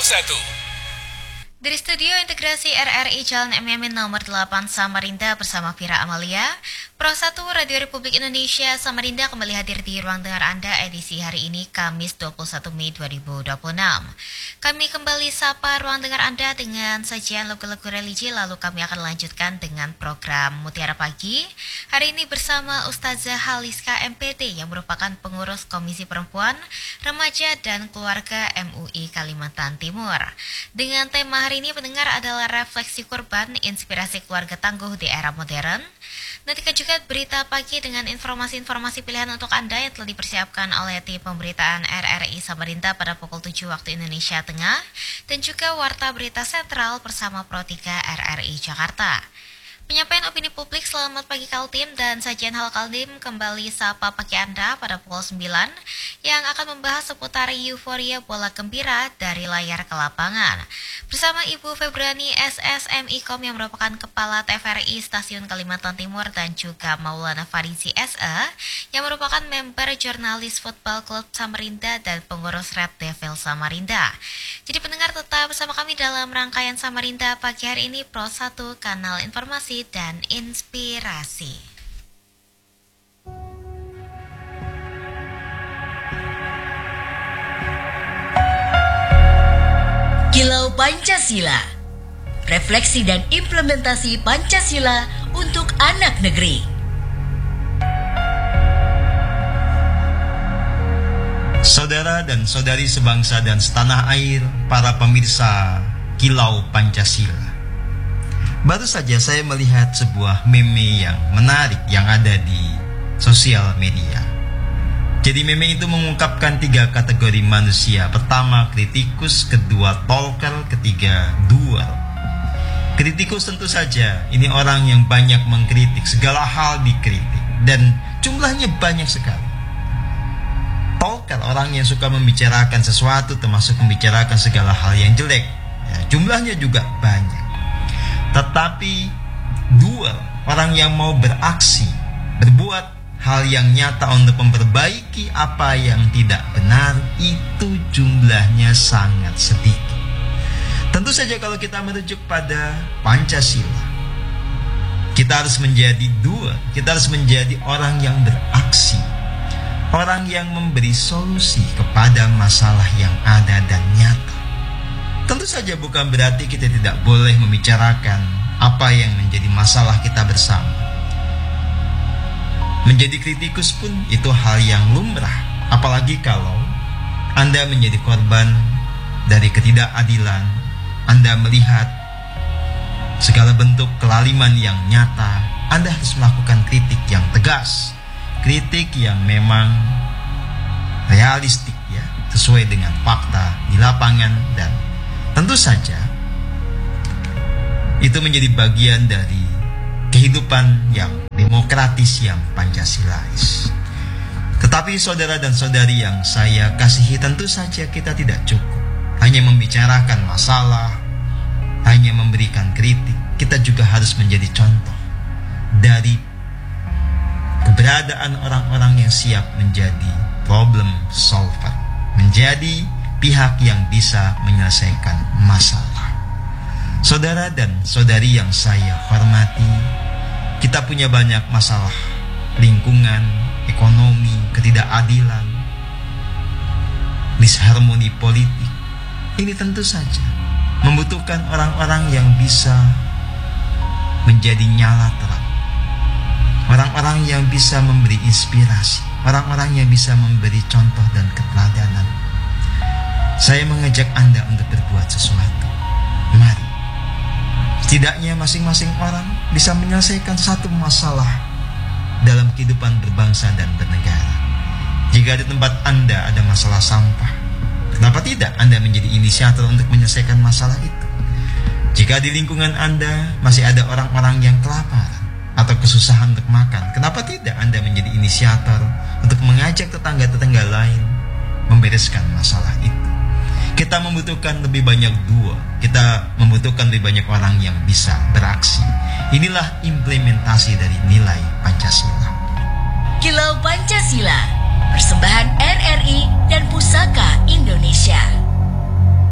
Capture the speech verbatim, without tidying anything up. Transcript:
puluh satu. Dari Studio Integrasi R R I Jalan M Yamin nomor delapan Samarinda bersama Vira Amalia, Pro satu Radio Republik Indonesia Samarinda kembali hadir di ruang dengar Anda edisi hari ini Kamis dua puluh satu Mei dua ribu dua puluh enam. Kami kembali sapa ruang dengar Anda dengan sajian lagu-lagu religi, lalu kami akan lanjutkan dengan program Mutiara Pagi. Hari ini bersama Ustazah Haliska M P T yang merupakan pengurus Komisi Perempuan, Remaja dan Keluarga M U I Kalimantan Timur. Dengan tema hari ini pendengar adalah refleksi korban, inspirasi keluarga tangguh di era modern. Nantikan juga berita pagi dengan informasi-informasi pilihan untuk Anda yang telah dipersiapkan oleh tim pemberitaan R R I Samarinda pada pukul tujuh waktu Indonesia Tengah, dan juga Warta Berita Sentral bersama Pro tiga R R I Jakarta. Penyampaian opini publik Selamat Pagi Kaltim dan sajian Hal Kaltim kembali sapa pagi Anda pada pukul sembilan yang akan membahas seputar euforia bola gembira dari layar ke lapangan. Bersama Ibu Febrani S S M I Kom yang merupakan Kepala T V R I Stasiun Kalimantan Timur dan juga Maulana Farizi S E yang merupakan member jurnalis Football Club Samarinda dan pengurus Red Devil Samarinda. Jadi pendengar tetap bersama kami dalam rangkaian Samarinda pagi hari ini, Pro satu kanal informasi dan inspirasi. Kilau Pancasila, refleksi dan implementasi Pancasila untuk anak negeri. Saudara dan saudari sebangsa dan setanah air, para pemirsa Kilau Pancasila. Baru saja saya melihat sebuah meme yang menarik yang ada di sosial media. Jadi meme itu mengungkapkan tiga kategori manusia. Pertama kritikus, kedua talker, ketiga doer. Kritikus tentu saja, ini orang yang banyak mengkritik, segala hal dikritik, dan jumlahnya banyak sekali. Talker, orang yang suka membicarakan sesuatu, termasuk membicarakan segala hal yang jelek, ya, jumlahnya juga banyak. Tetapi doer, orang yang mau beraksi, berbuat hal yang nyata untuk memperbaiki apa yang tidak benar, itu jumlahnya sangat sedikit. Tentu saja kalau kita merujuk pada Pancasila, kita harus menjadi doer, kita harus menjadi orang yang beraksi, orang yang memberi solusi kepada masalah yang ada dan nyata. Tentu saja bukan berarti kita tidak boleh membicarakan apa yang menjadi masalah kita bersama. Menjadi kritikus pun itu hal yang lumrah, apalagi kalau Anda menjadi korban dari ketidakadilan, Anda melihat segala bentuk kelaliman yang nyata, Anda harus melakukan kritik yang tegas, kritik yang memang realistik, ya, sesuai dengan fakta di lapangan, dan tentu saja itu menjadi bagian dari kehidupan yang demokratis, yang Pancasilais. Tetapi saudara dan saudari yang saya kasihi, tentu saja kita tidak cukup hanya membicarakan masalah, hanya memberikan kritik. Kita juga harus menjadi contoh dari keberadaan orang-orang yang siap menjadi problem solver, menjadi pihak yang bisa menyelesaikan masalah. Saudara dan saudari yang saya hormati, kita punya banyak masalah lingkungan, ekonomi, ketidakadilan, disharmoni politik. Ini tentu saja membutuhkan orang-orang yang bisa menjadi nyala terang, orang-orang yang bisa memberi inspirasi, orang-orang yang bisa memberi contoh dan keteladanan. Saya mengajak Anda untuk berbuat sesuatu. Mari, setidaknya masing-masing orang bisa menyelesaikan satu masalah dalam kehidupan berbangsa dan bernegara. Jika di tempat Anda ada masalah sampah, kenapa tidak Anda menjadi inisiator untuk menyelesaikan masalah itu? Jika di lingkungan Anda masih ada orang-orang yang kelaparan atau kesusahan untuk makan, kenapa tidak Anda menjadi inisiator untuk mengajak tetangga-tetangga lain membereskan masalah itu? Kita membutuhkan lebih banyak dua, kita membutuhkan lebih banyak orang yang bisa beraksi. Inilah implementasi dari nilai Pancasila. Kilau Pancasila, persembahan R R I dan Pusaka Indonesia.